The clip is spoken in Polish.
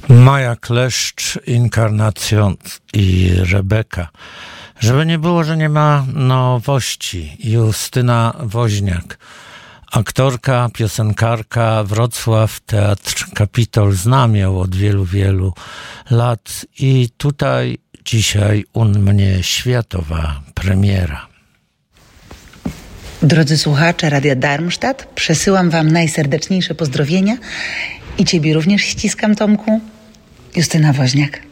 Maja Kleszcz, Inkarnacjon i Rebeka. Żeby nie było, że nie ma nowości. Justyna Woźniak, aktorka, piosenkarka, Wrocław, Teatr Kapitol znam ją od wielu, wielu lat i tutaj dzisiaj u mnie światowa premiera. Drodzy słuchacze Radia Darmstadt, przesyłam wam najserdeczniejsze pozdrowienia i ciebie również ściskam, Tomku. Justyna Woźniak.